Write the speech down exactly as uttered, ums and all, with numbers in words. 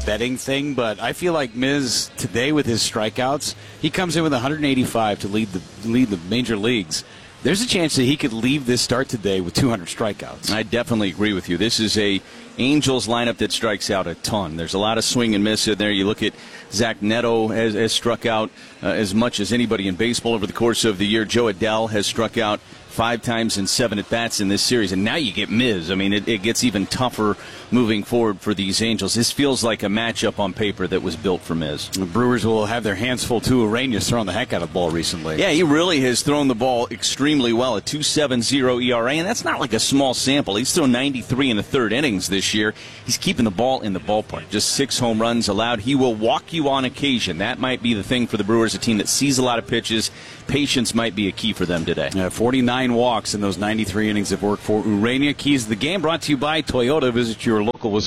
betting thing, but I feel like Miz today with his strikeouts, he comes in with one hundred eighty-five to lead the lead the major leagues. There's a chance that he could leave this start today with two hundred strikeouts. I definitely agree with you. This is a Angels lineup that strikes out a ton. There's a lot of swing and miss in there. You look at Zach Neto has, has struck out uh, as much as anybody in baseball over the course of the year. Joe Adell has struck out five times in seven at-bats in this series. And now you get Miz. I mean, it, it gets even tougher moving forward for these Angels. This feels like a matchup on paper that was built for Miz. The Brewers will have their hands full, too. Ureña's thrown the heck out of the ball recently. Yeah, he really has thrown the ball extremely well, a two point seven oh E R A, and that's not like a small sample. He's thrown ninety-three in the third innings this year. He's keeping the ball in the ballpark. Just six home runs allowed. He will walk you on occasion. That might be the thing for the Brewers, a team that sees a lot of pitches. Patience might be a key for them today. Yeah, forty-nine walks in those ninety-three innings of work for Ureña. Keys to the game brought to you by Toyota. Visit your local Wisconsin